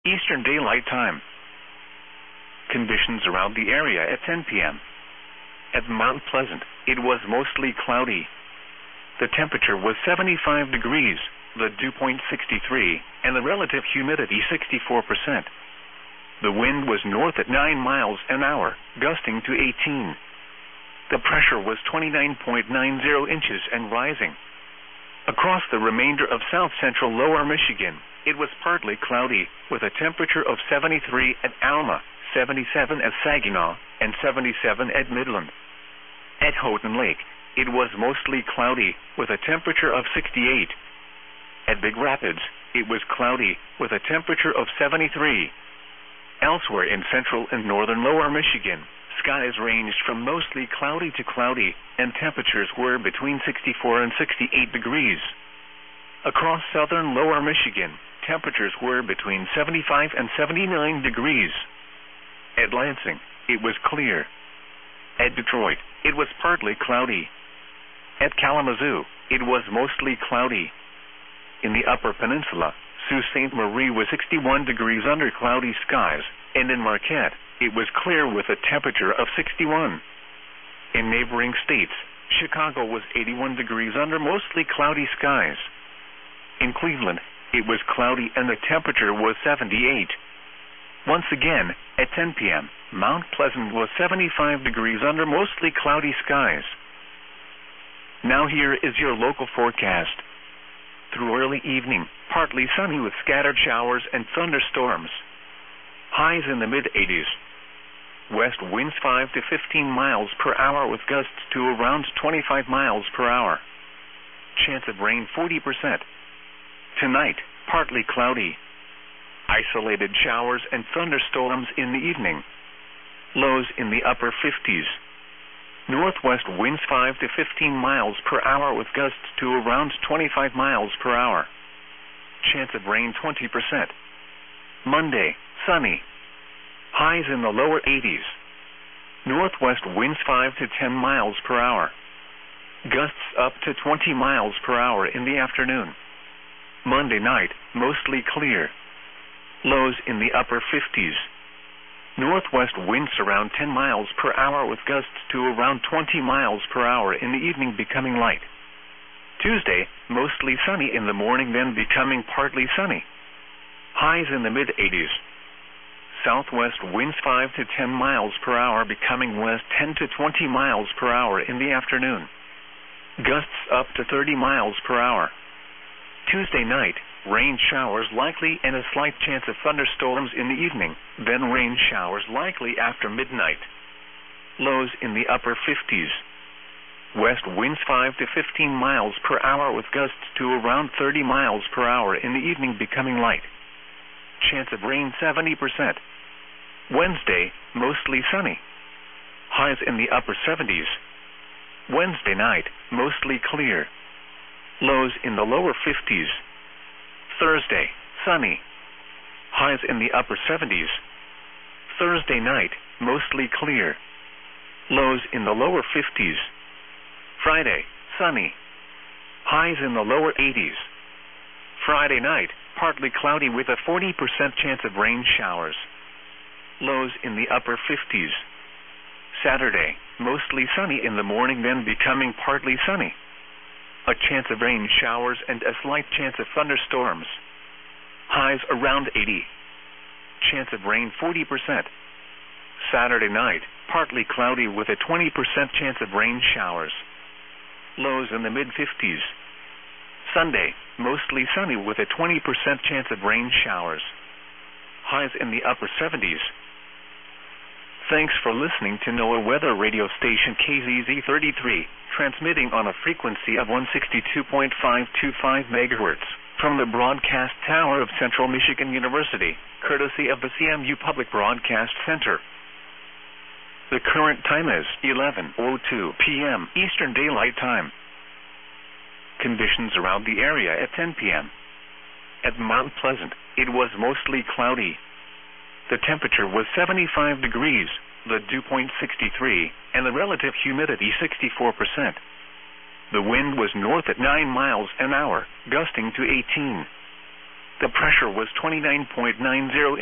Eastern Daylight Time. Conditions around the area at 10 p.m. At Mount Pleasant, it was mostly cloudy. The temperature was 75 degrees, the dew point 63, and the relative humidity 64%. The wind was north at 9 miles an hour, gusting to 18. The pressure was 29.90 inches and rising. Across the remainder of south-central lower Michigan, it was partly cloudy, with a temperature of 73 at Alma, 77 at Saginaw, and 77 at Midland. At Houghton Lake, it was mostly cloudy, with a temperature of 68. At Big Rapids, it was cloudy, with a temperature of 73. Elsewhere in central and northern lower Michigan, skies ranged from mostly cloudy to cloudy, and temperatures were between 64 and 68 degrees. Across southern lower Michigan, temperatures were between 75 and 79 degrees. At Lansing, it was clear. At Detroit, it was partly cloudy. At Kalamazoo, it was mostly cloudy. In the Upper Peninsula, Sault Ste. Marie was 61 degrees under cloudy skies, and in Marquette, it was clear with a temperature of 61. In neighboring states, Chicago was 81 degrees under mostly cloudy skies. In Cleveland, it was cloudy and the temperature was 78. Once again, at 10 p.m., Mount Pleasant was 75 degrees under mostly cloudy skies. Now here is your local forecast. Through early evening, partly sunny with scattered showers and thunderstorms. Highs in the mid-80s. West winds 5 to 15 miles per hour with gusts to around 25 miles per hour. Chance of rain 40%. Tonight, partly cloudy. Isolated showers and thunderstorms in the evening. Lows in the upper 50s. Northwest winds 5 to 15 miles per hour with gusts to around 25 miles per hour. Chance of rain 20%. Monday, sunny. Highs in the lower 80s. Northwest winds 5 to 10 miles per hour. Gusts up to 20 miles per hour in the afternoon. Monday night, mostly clear. Lows in the upper 50s. Northwest winds around 10 miles per hour with gusts to around 20 miles per hour in the evening becoming light. Tuesday, mostly sunny in the morning then becoming partly sunny. Highs in the mid-80s. Southwest winds 5 to 10 miles per hour becoming west 10 to 20 miles per hour in the afternoon. Gusts up to 30 miles per hour. Tuesday night, rain showers likely and a slight chance of thunderstorms in the evening, then rain showers likely after midnight. Lows in the upper 50s. West winds 5 to 15 miles per hour with gusts to around 30 miles per hour in the evening becoming light. Chance of rain 70%. Wednesday, mostly sunny. Highs in the upper 70s. Wednesday night, mostly clear. Lows in the lower 50s. Thursday, sunny. Highs in the upper 70s. Thursday night, mostly clear. Lows in the lower 50s. Friday, sunny. Highs in the lower 80s. Friday night, partly cloudy with a 40% chance of rain showers. Lows in the upper 50s. Saturday, mostly sunny in the morning then becoming partly sunny. A chance of rain showers and a slight chance of thunderstorms. Highs around 80. Chance of rain 40%. Saturday night, partly cloudy with a 20% chance of rain showers. Lows in the mid-50s. Sunday, mostly sunny with a 20% chance of rain showers. Highs in the upper 70s. Thanks for listening to NOAA Weather Radio Station KZZ33, transmitting on a frequency of 162.525 MHz from the broadcast tower of Central Michigan University, courtesy of the CMU Public Broadcast Center. The current time is 11:02 p.m. Eastern Daylight Time. Conditions around the area at 10 p.m. At Mount Pleasant, it was mostly cloudy. The temperature was 75 degrees, the dew point 63, and the relative humidity 64%. The wind was north at 9 miles an hour, gusting to 18. The pressure was 29.90